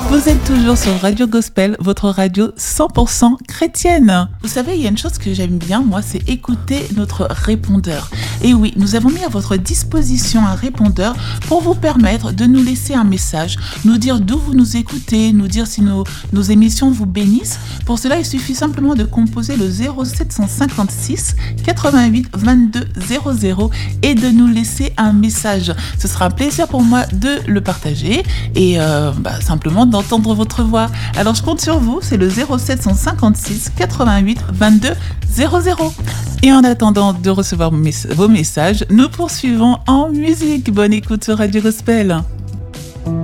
Vous êtes toujours sur Radio Gospel, votre radio 100% chrétienne. Vous savez, il y a une chose que j'aime bien, moi, c'est écouter notre répondeur. Et oui, nous avons mis à votre disposition un répondeur pour vous permettre de nous laisser un message, nous dire d'où vous nous écoutez, nous dire si nos émissions vous bénissent. Pour cela, il suffit simplement de composer le 0756 88 22 00 et de nous laisser un message. Ce sera un plaisir pour moi de le partager et simplement d'entendre votre voix. Alors je compte sur vous, c'est le 0756 88 22 00. Et en attendant de recevoir vos messages, nous poursuivons en musique. Bonne écoute sur Radio Gospel.